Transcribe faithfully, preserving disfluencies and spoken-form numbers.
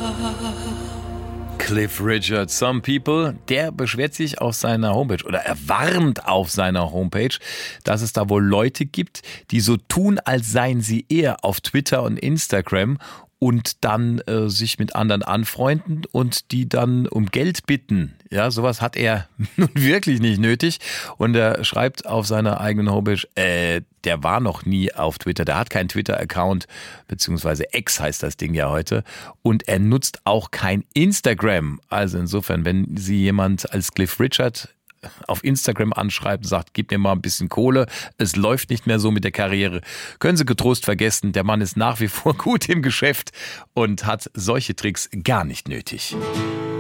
Cliff Richard, Some People, der beschwert sich auf seiner Homepage oder er warnt auf seiner Homepage, dass es da wohl Leute gibt, die so tun, als seien sie eher auf Twitter und Instagram und dann äh, sich mit anderen anfreunden und die dann um Geld bitten. Ja, sowas hat er nun wirklich nicht nötig. Und er schreibt auf seiner eigenen Homepage, äh, der war noch nie auf Twitter, der hat keinen Twitter-Account, beziehungsweise X heißt das Ding ja heute. Und er nutzt auch kein Instagram. Also insofern, wenn Sie jemand als Cliff Richard auf Instagram anschreibt und sagt, gib mir mal ein bisschen Kohle, es läuft nicht mehr so mit der Karriere, können Sie getrost vergessen, der Mann ist nach wie vor gut im Geschäft und hat solche Tricks gar nicht nötig.